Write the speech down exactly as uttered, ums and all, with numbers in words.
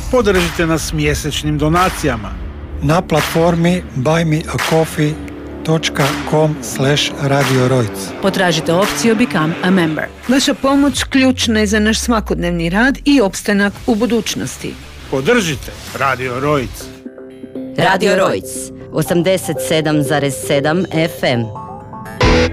Podržite nas mjesečnim donacijama na platformi buy me a coffee dot com slash radio rojc. Potražite opciju Become a Member. Vaša pomoć ključna je za naš svakodnevni rad i opstanak u budućnosti. Podržite Radio Rojc. Radio Rojc, osamdeset sedam zarez sedam F M.